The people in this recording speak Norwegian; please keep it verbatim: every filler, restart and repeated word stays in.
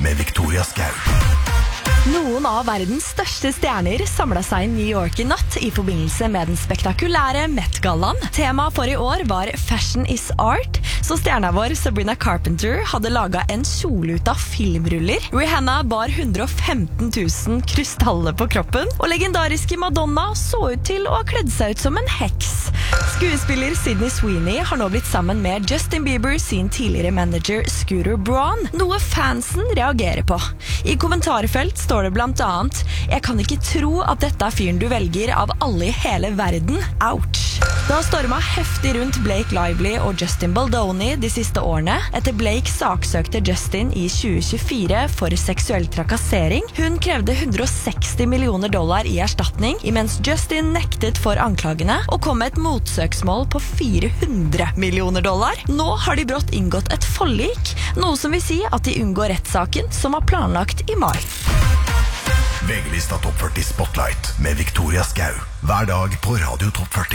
med Victoria Skau. Noen av verdens største stjerner samlet seg i New York i natt i forbindelse med den spektakulære Met-gallaen. Temaet for i år var Fashion is Art, så stjerna vår Sabrina Carpenter hadde laget en kjole ut av filmruller. Rihanna bar one hundred fifteen thousand krystaller på kroppen, og legendariske Madonna så ut til å ha kledd seg ut som en heks. Skuespiller Sydney Sweeney har nå blitt sammen med Justin Bieber sin tidligere manager Scooter Braun, noe fansen reagerer på. I kommentarfelt står det blant annet: «Jeg kan ikke tro at dette er fyren du velger av alle i hele verden. Ouch!» Det har stormet heftig rundt Blake Lively og Justin Baldoni de siste årene, etter Blake saksøkte Justin i twenty twenty-four for seksuell trakassering. Hun krevde one hundred sixty millioner dollar i erstatning, imens Justin nektet for anklagene og kom med et motsøksmål på four hundred millioner dollar. Nå har de brått inngått et forlik, noe som vil si at de unngår rettssaken som var planlagt i mai. V G-lista Topp forty Spotlight med Victoria Skau. Hver dag på Radio Topp forty.